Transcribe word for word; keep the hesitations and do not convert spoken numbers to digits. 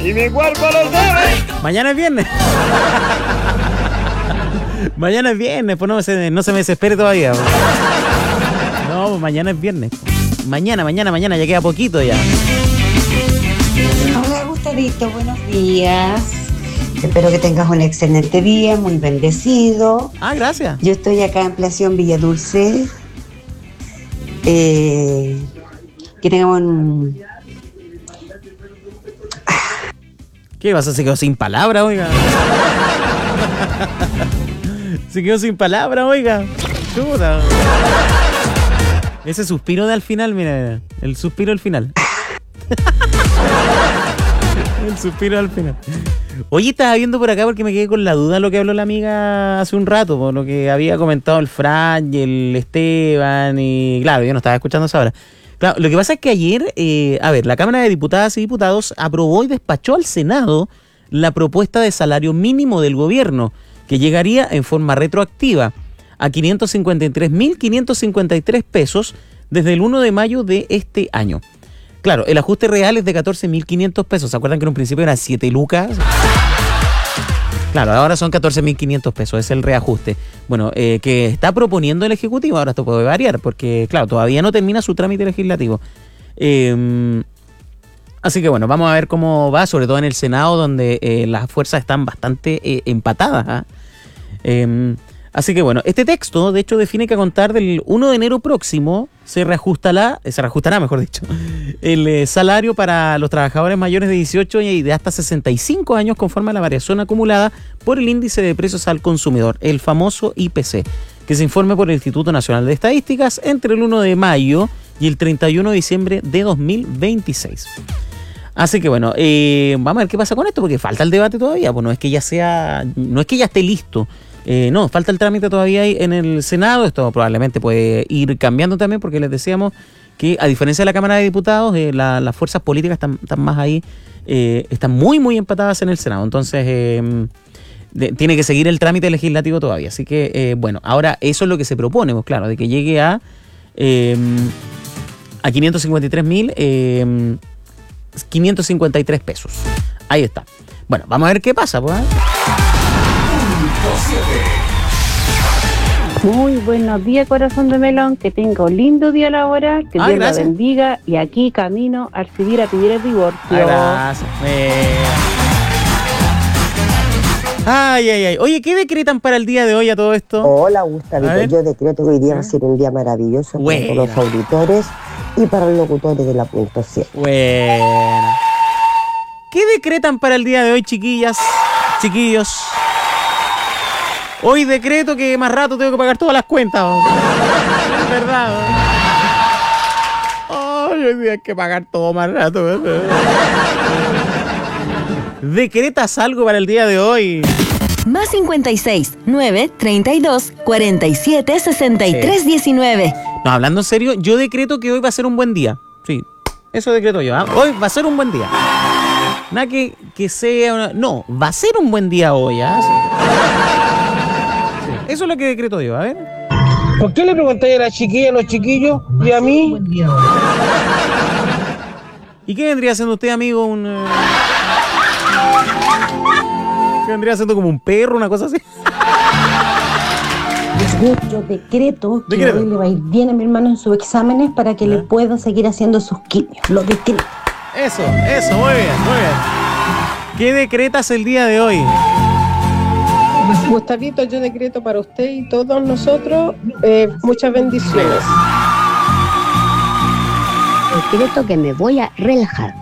Y mi cuerpo lo sabe. Mañana es viernes. Mañana es viernes, pues no se, no se me desespere todavía. No, pues mañana es viernes. Mañana, mañana, mañana, ya queda poquito ya. Hola Gustavito, buenos días. Espero que tengas un excelente día, muy bendecido. Ah, gracias. Yo estoy acá en Plación Villa Dulce. Eh, que tengamos un... ¿Qué pasa? Se quedó sin palabra, oiga. Se quedó sin palabra, oiga. Chuta. Ese suspiro de al final, mira. El suspiro al final. El suspiro al final. Oye, estaba viendo por acá porque me quedé con la duda de lo que habló la amiga hace un rato, por lo que había comentado el Fran y el Esteban, y claro, yo no estaba escuchando eso ahora. Claro, lo que pasa es que ayer, eh, a ver, la Cámara de Diputadas y Diputados aprobó y despachó al Senado la propuesta de salario mínimo del gobierno, que llegaría en forma retroactiva a quinientos cincuenta y tres mil quinientos cincuenta y tres pesos desde el primero de mayo de este año. Claro, el ajuste real es de catorce mil quinientos pesos. ¿Se acuerdan que en un principio era siete lucas? Claro, ahora son catorce mil quinientos pesos, es el reajuste. Bueno, eh, que está proponiendo el Ejecutivo, ahora esto puede variar, porque claro, todavía no termina su trámite legislativo. Eh, así que bueno, vamos a ver cómo va, sobre todo en el Senado, donde eh, las fuerzas están bastante eh, empatadas. ¿eh? Eh, Así que bueno, este texto de hecho define que a contar del primero de enero próximo se reajustará, se reajustará mejor dicho, el eh, salario para los trabajadores mayores de dieciocho y de hasta sesenta y cinco años conforme a la variación acumulada por el índice de precios al consumidor, el famoso I P C, que se informe por el Instituto Nacional de Estadísticas entre el primero de mayo y el treinta y uno de diciembre de dos mil veintiséis. Así que bueno, eh, vamos a ver qué pasa con esto, porque falta el debate todavía, pues no es que ya sea, no es que ya esté listo. Eh, no, falta el trámite todavía ahí en el Senado. Esto probablemente puede ir cambiando también, porque les decíamos que a diferencia de la Cámara de Diputados, eh, la, las fuerzas políticas están, están más ahí, eh, están muy muy empatadas en el Senado. Entonces eh, de, tiene que seguir el trámite legislativo todavía. Así que eh, bueno, ahora eso es lo que se propone, pues claro, de que llegue a, eh, a quinientos cincuenta y tres mil eh, quinientos cincuenta y tres pesos. Ahí está. Bueno, vamos a ver qué pasa, pues. ¿eh? Muy buenos días, corazón de melón, que tenga un lindo día laboral, que Ay, Dios la gracias. bendiga, y aquí camino al seguir a pedir el divorcio. Ay, gracias. Eh. Ay, ay, ay. Oye, ¿qué decretan para el día de hoy a todo esto? Hola, A Gustavito. ver. Yo decreto que hoy día va a ser un día maravilloso Buena. para todos los auditores y para los locutores de la punto siete. Bueno. ¿Qué decretan para el día de hoy, chiquillas, chiquillos? Hoy decreto que más rato tengo que pagar todas las cuentas. ¿no? Es verdad. ¿no? Ay, hoy día hay que pagar todo más rato. ¿no? ¿Decretas algo para el día de hoy? Más cincuenta y seis, nueve, treinta y dos, cuarenta y siete, sesenta y tres, diecinueve. No, hablando en serio, yo decreto que hoy va a ser un buen día. Sí, eso decreto yo. ¿eh? Hoy va a ser un buen día. Nada que, que sea... Una... No, va a ser un buen día hoy. ¿eh? Sí. Sí, eso es lo que decreto yo. A ver. ¿Por qué le preguntáis a la chiquilla, a los chiquillos y a mí? ¿Y qué vendría siendo usted, amigo? Un... eh, ¿Qué vendría siendo como un perro, una cosa así? Yo, yo decreto que Decreto. hoy le va a ir bien a mi hermano en sus exámenes para que ¿Ah? le puedan seguir haciendo sus quimios. Lo decreto. Eso, eso, muy bien, muy bien. ¿Qué decretas el día de hoy? Gustavito, yo decreto para usted y todos nosotros eh, muchas bendiciones. Decreto que me voy a relajar.